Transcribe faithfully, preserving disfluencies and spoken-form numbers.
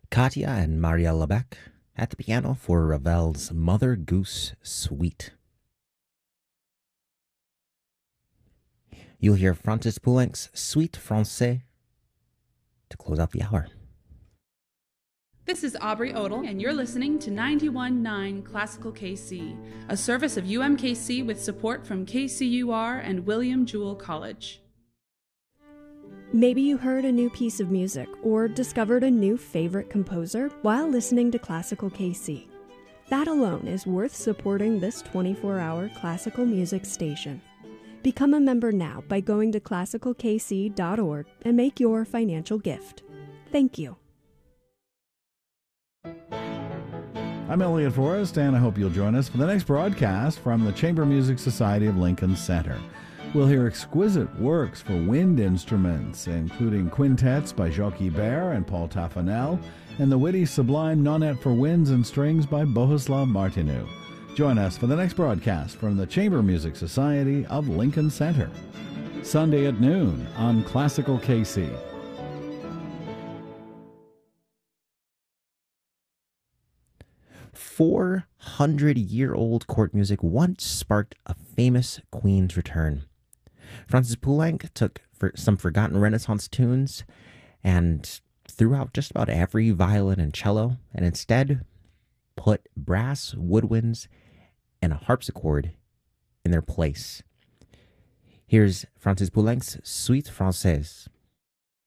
Katya and Maria Lebec at the piano for Ravel's Mother Goose Suite. You'll hear Francis Poulenc's Suite Francais to close out the hour. This is Aubrey Odell, and you're listening to ninety-one point nine Classical K C, a service of U M K C with support from K C U R and William Jewell College. Maybe you heard a new piece of music or discovered a new favorite composer while listening to Classical K C. That alone is worth supporting this twenty-four hour classical music station. Become a member now by going to classical k c dot org and make your financial gift. Thank you. I'm Elliot Forrest, and I hope you'll join us for the next broadcast from the Chamber Music Society of Lincoln Center. We'll hear exquisite works for wind instruments, including quintets by Jacques Ibert and Paul Taffanel, and the witty sublime Nonette for Winds and Strings by Bohuslav Martinu. Join us for the next broadcast from the Chamber Music Society of Lincoln Center, Sunday at noon on Classical K C. four hundred year old court music once sparked a famous queen's return. Francis Poulenc took for some forgotten Renaissance tunes and threw out just about every violin and cello, and instead put brass, woodwinds, and a harpsichord in their place. Here's Francis Poulenc's Suite Française.